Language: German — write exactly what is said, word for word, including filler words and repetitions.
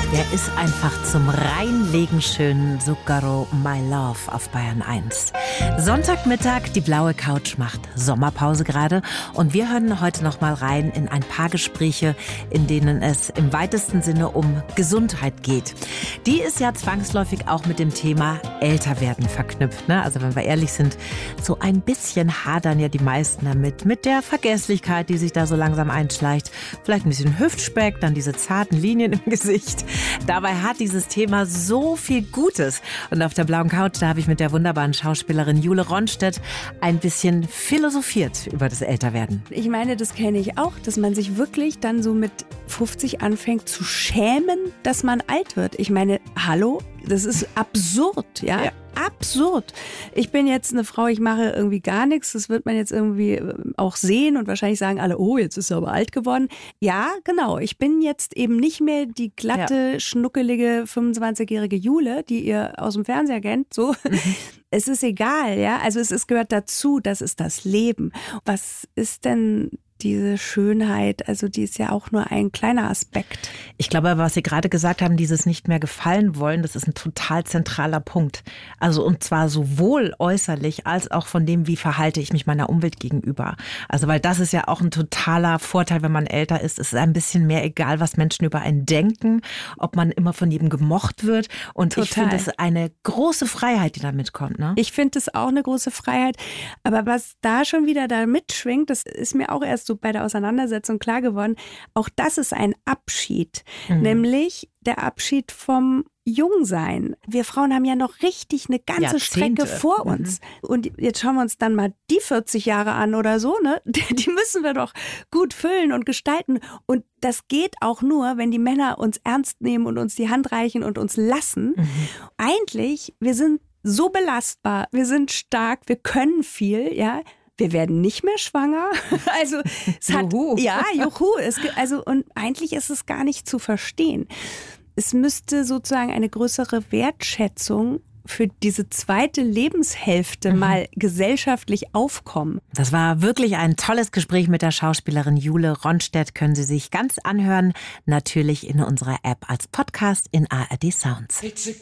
Der ist einfach zum Reinlegen schön. Zucchero My Love auf Bayern eins. Sonntagmittag, die blaue Couch macht Sommerpause gerade. Und wir hören heute noch mal rein in ein paar Gespräche, in denen es im weitesten Sinne um Gesundheit geht. Die ist ja zwangsläufig auch mit dem Thema Älterwerden verknüpft. Ne? Also wenn wir ehrlich sind, so ein bisschen hadern ja die meisten damit. Mit der Vergesslichkeit, die sich da so langsam einschleicht. Vielleicht ein bisschen Hüftspeck, dann diese zarten Linien im Gesicht. Dabei hat dieses Thema so viel Gutes. Und auf der blauen Couch, da habe ich mit der wunderbaren Schauspielerin Jule Ronstedt ein bisschen philosophiert über das Älterwerden. Ich meine, das kenne ich auch, dass man sich wirklich dann so mit fünfzig anfängt zu schämen, dass man alt wird. Ich meine, hallo, das ist absurd, ja? ja. Absurd. Ich bin jetzt eine Frau, ich mache irgendwie gar nichts. Das wird man jetzt irgendwie auch sehen und wahrscheinlich sagen alle, oh, jetzt ist er aber alt geworden. Ja, genau. Ich bin jetzt eben nicht mehr die glatte, ja. schnuckelige fünfundzwanzigjährige Jule, die ihr aus dem Fernseher kennt. So. Mhm. Es ist egal, ja. Also es ist, gehört dazu, das ist das Leben. Was ist denn diese Schönheit, also die ist ja auch nur ein kleiner Aspekt. Ich glaube, was Sie gerade gesagt haben, dieses nicht mehr gefallen wollen, das ist ein total zentraler Punkt. Also und zwar sowohl äußerlich als auch von dem, wie verhalte ich mich meiner Umwelt gegenüber. Also weil das ist ja auch ein totaler Vorteil, wenn man älter ist. Es ist ein bisschen mehr egal, was Menschen über einen denken, ob man immer von jedem gemocht wird. Und total. Ich finde, das ist eine große Freiheit, die da mitkommt. Ne? Ich finde das auch eine große Freiheit. Aber was da schon wieder da mitschwingt, das ist mir auch erst so bei der Auseinandersetzung klar geworden, auch das ist ein Abschied, mhm. nämlich der Abschied vom Jungsein. Wir Frauen haben ja noch richtig eine ganze Jahrzehnte. Strecke vor uns. Mhm. Und jetzt schauen wir uns dann mal die vierzig Jahre an oder so, ne? Die müssen wir doch gut füllen und gestalten. Und das geht auch nur, wenn die Männer uns ernst nehmen und uns die Hand reichen und uns lassen. Mhm. Eigentlich, wir sind so belastbar, wir sind stark, wir können viel, ja. Wir werden nicht mehr schwanger. Also es hat juhu. ja juhu. Es, also und eigentlich ist es gar nicht zu verstehen. Es müsste sozusagen eine größere Wertschätzung für diese zweite Lebenshälfte mhm. mal gesellschaftlich aufkommen. Das war wirklich ein tolles Gespräch mit der Schauspielerin Jule Ronstedt. Können Sie sich ganz anhören, natürlich in unserer App als Podcast in A R D Sounds.